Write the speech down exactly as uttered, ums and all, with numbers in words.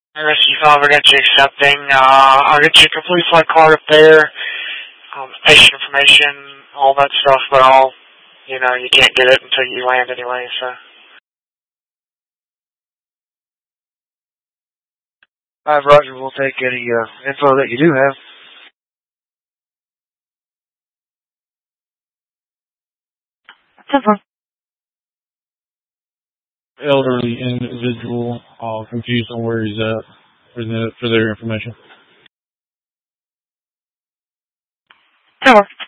Rescue five, I got you accepting. Uh, I'll get you a complete flight card up there, um, patient information, all that stuff, but I'll, you know, you can't get it until you land anyway, so. Alright, Roger, we'll take any uh, info that you do have. Simple. Elderly individual, uh, confused on where he's at for, the, for their information. Simple.